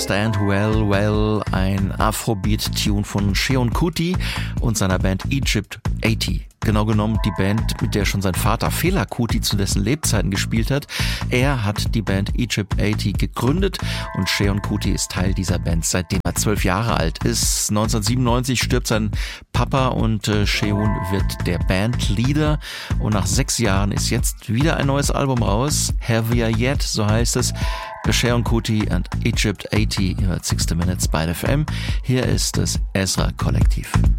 Stand Well Well, ein Afrobeat-Tune von Seun Kuti und seiner Band Egypt 80. Genau genommen die Band, mit der schon sein Vater Fela Kuti zu dessen Lebzeiten gespielt hat. Er hat die Band Egypt 80 gegründet und Seun Kuti ist Teil dieser Band, seitdem er 12 Jahre alt ist. 1997 stirbt sein Papa und Seun wird der Bandleader und nach 6 Jahren ist jetzt wieder ein neues Album raus. Heavier Yet, so heißt es. Seun Kuti and Egypt 80, ihr hört 60 Minutes bei FM. Hier ist das Ezra Kollektiv.